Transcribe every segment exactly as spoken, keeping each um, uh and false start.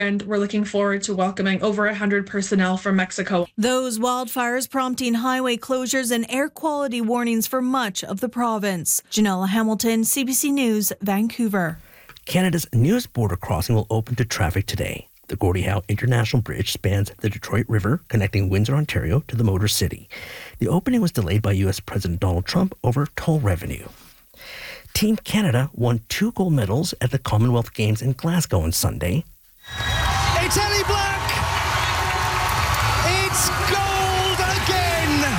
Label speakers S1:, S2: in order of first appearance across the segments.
S1: And we're looking forward to welcoming over one hundred personnel from Mexico.
S2: Those wildfires prompting highway closures and air quality warnings for much of the province. Janella Hamilton, C B C News, Vancouver.
S3: Canada's newest border crossing will open to traffic today. The Gordie Howe International Bridge spans the Detroit River, connecting Windsor, Ontario to the Motor City. The opening was delayed by U S President Donald Trump over toll revenue. Team Canada won two gold medals at the Commonwealth Games in Glasgow on Sunday.
S4: It's Ellie Black! It's gold again!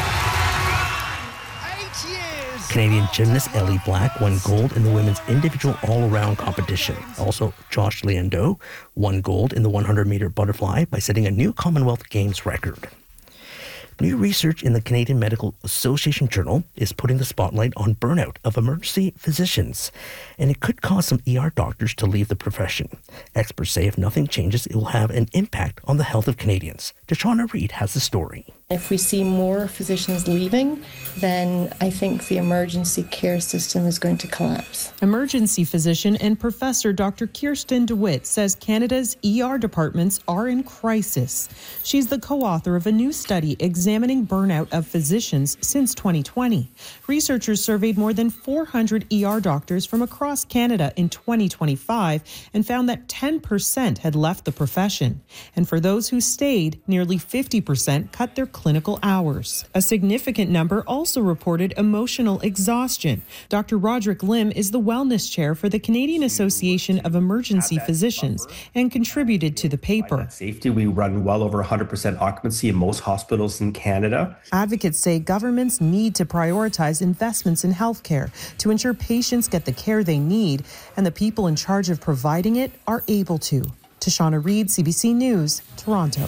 S4: Eight years!
S3: Canadian gymnast Ellie Black won gold in the women's individual all-around competition. Also, Josh Leando won gold in the one hundred meter butterfly by setting a new Commonwealth Games record. New research in the Canadian Medical Association Journal is putting the spotlight on burnout of emergency physicians, and it could cause some E R doctors to leave the profession. Experts say if nothing changes, it will have an impact on the health of Canadians. Deshauna Reed has the story.
S5: If we see more physicians leaving, then I think the emergency care system is going to collapse.
S6: Emergency physician and professor Doctor Kirsten DeWitt says Canada's E R departments are in crisis. She's the co-author of a new study examining burnout of physicians since twenty twenty. Researchers surveyed more than four hundred E R doctors from across Canada in twenty twenty-five and found that ten percent had left the profession. And for those who stayed, nearly fifty percent cut their clinical hours. A significant number also reported emotional exhaustion. Doctor Roderick Lim is the wellness chair for the Canadian Association of Emergency Physicians and contributed to the paper.
S7: Safety, we run well over one hundred percent occupancy in most hospitals in Canada.
S6: Advocates say governments need to prioritize investments in healthcare to ensure patients get the care they need and the people in charge of providing it are able to. Tashana Reed, C B C News, Toronto.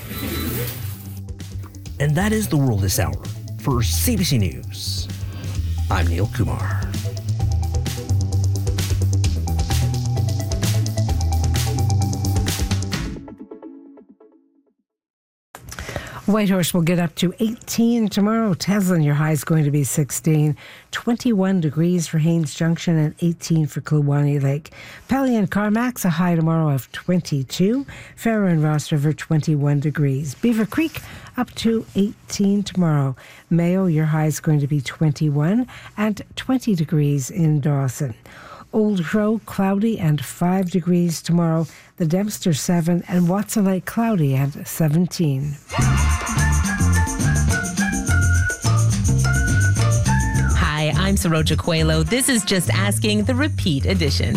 S3: And that is the world this hour. For C B C News, I'm Neil Kumar.
S8: Whitehorse will get up to eighteen tomorrow. Teslin, your high is going to be sixteen. twenty-one degrees for Haines Junction and eighteen for Kluwani Lake. Pelly and Carmax, a high tomorrow of twenty-two. Farrow and Ross River, twenty-one degrees. Beaver Creek, up to eighteen tomorrow. Mayo, your high is going to be twenty-one and twenty degrees in Dawson. Old Crow, cloudy and five degrees tomorrow. The Dempster, seven, and Watson Lake, cloudy and seventeen.
S9: Hi, I'm Saroja Coelho. This is Just Asking, the repeat edition.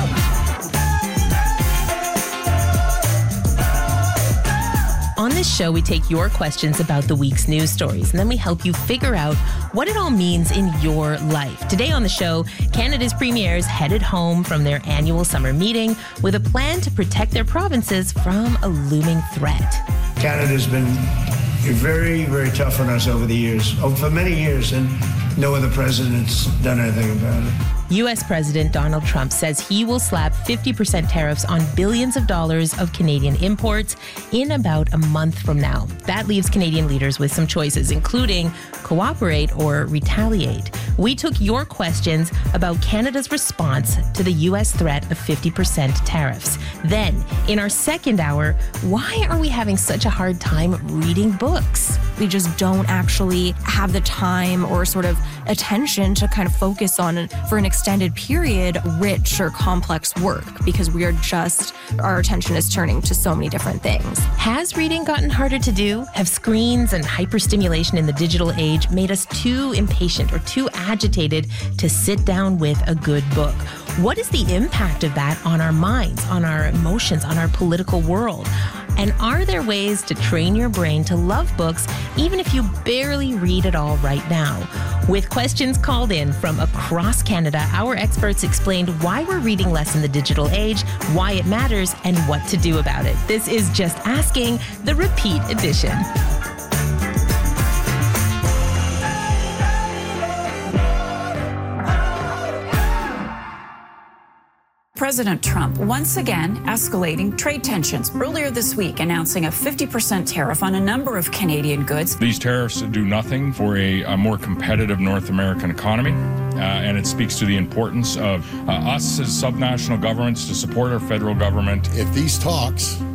S9: On this show, we take your questions about the week's news stories, and then we help you figure out what it all means in your life. Today on the show, Canada's premiers headed home from their annual summer meeting with a plan to protect their provinces from a looming threat.
S10: Canada's been very, very tough on us over the years, oh, for many years, and no other president's done anything about it.
S9: U S President Donald Trump says he will slap fifty percent tariffs on billions of dollars of Canadian imports in about a month from now. That leaves Canadian leaders with some choices, including cooperate or retaliate. We took your questions about Canada's response to the U S threat of fifty percent tariffs. Then, in our second hour, why are we having such a hard time reading books?
S11: We just don't actually have the time or sort of attention to kind of focus on, for an extended period, rich or complex work, because we are just, our attention is turning to so many different things.
S9: Has reading gotten harder to do? Have screens and hyperstimulation in the digital age made us too impatient or too agitated to sit down with a good book? What is the impact of that on our minds, on our emotions, on our political world? And are there ways to train your brain to love books even if you barely read at all right now? With questions called in from across Canada, our experts explained why we're reading less in the digital age, why it matters, and what to do about it. This is Just Asking, the repeat edition.
S12: President Trump once again escalating trade tensions, earlier this week announcing a fifty percent tariff on a number of Canadian goods.
S13: These tariffs do nothing for a, a more competitive North American economy, uh, and it speaks to the importance of uh, us as subnational governments to support our federal government.
S14: If these talks